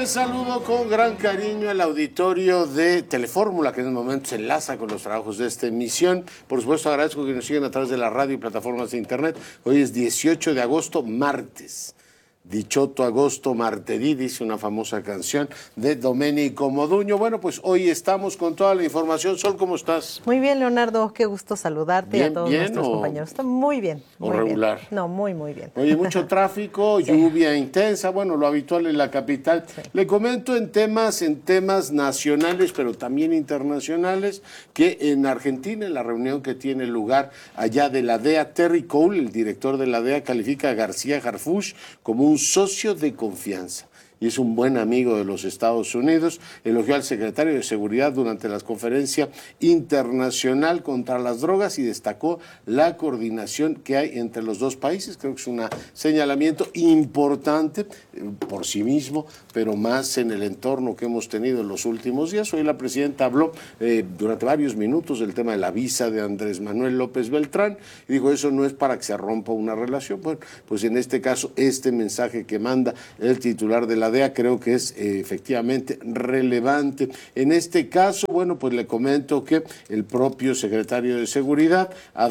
Saludo con gran cariño al auditorio de Telefórmula, que en el momento se enlaza con los trabajos de esta emisión. Por supuesto, agradezco que nos sigan a través de la radio y plataformas de internet. Hoy es 18 de agosto, martes. Dichoto agosto martedì, dice una famosa canción de Domenico Modugno. Bueno, pues hoy estamos con toda la información. Sol, ¿cómo estás? Muy bien, Leonardo, qué gusto saludarte y a todos nuestros o, compañeros. Está muy bien. ¿O regular? Bien. No, muy bien. Oye, mucho tráfico, sí. Lluvia intensa, bueno, lo habitual en la capital. Sí. Le comento en temas nacionales, pero también internacionales, que en Argentina, en la reunión que tiene lugar allá de la DEA, Terry Cole, el director de la DEA, califica a García Harfuch como un socio de confianza y es un buen amigo de los Estados Unidos. Elogió al secretario de Seguridad durante la conferencia internacional contra las drogas y destacó la coordinación que hay entre los dos países. Creo que es un señalamiento importante por sí mismo, pero más en el entorno que hemos tenido en los últimos días. Hoy la presidenta habló durante varios minutos del tema de la visa de Andrés Manuel López Beltrán y dijo, eso no es para que se rompa una relación. Bueno, pues en este caso, este mensaje que manda el titular de la DEA creo que es efectivamente relevante. En este caso, bueno, pues le comento que el propio secretario de Seguridad ha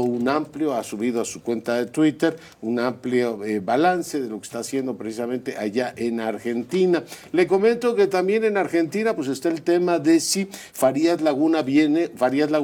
subido a su cuenta de Twitter un amplio balance de lo que está haciendo precisamente allá en Argentina. Le comento que también en Argentina pues está el tema de si Farías Laguna viene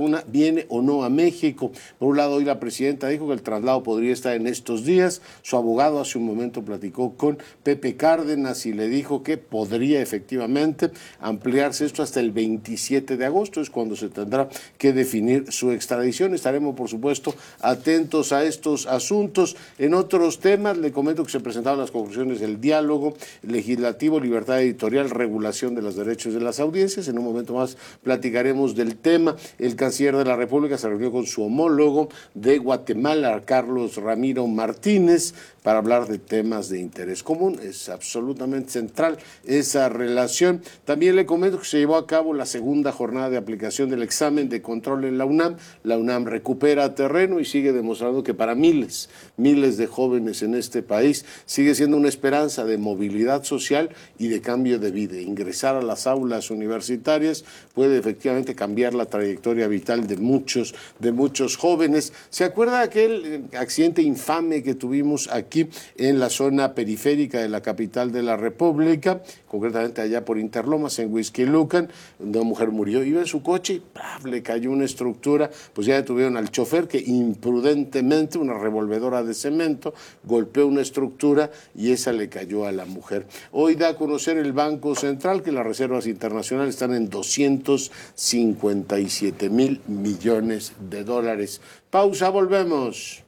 o no a México. Por un lado, hoy la presidenta dijo que el traslado podría estar en estos días. Su abogado hace un momento platicó con Pepe Cárdenas y le dijo que podría efectivamente ampliarse esto hasta el 27 de agosto, es cuando se tendrá que definir su extradición. Estaremos, por supuesto, atentos a estos asuntos. En otros temas, le comento que se presentaron las conclusiones del diálogo legislativo, libertad editorial, regulación de los derechos de las audiencias. En un momento más platicaremos del tema. El canciller de la República se reunió con su homólogo de Guatemala, Carlos Ramiro Martínez, para hablar de temas de interés común. Es absolutamente central esa relación. También le comento que se llevó a cabo la segunda jornada de aplicación del examen de control en la UNAM. La UNAM recupera terreno y sigue demostrando que para miles de jóvenes en este país sigue siendo una esperanza de movilidad social y de cambio de vida. Ingresar a las aulas universitarias puede efectivamente cambiar la trayectoria vital de muchos jóvenes. ¿Se acuerda aquel accidente infame que tuvimos aquí en la zona periférica de la capital de la República, concretamente allá por Interlomas, en Huixquilucan, donde una mujer murió, iba en su coche y ¡paf!, le cayó una estructura? Pues ya detuvieron al chofer que imprudentemente, una revolvedora de cemento, golpeó una estructura y esa le cayó a la mujer. Hoy da a conocer el Banco Central que las reservas internacionales están en 257,000 millones de dólares. Pausa, volvemos.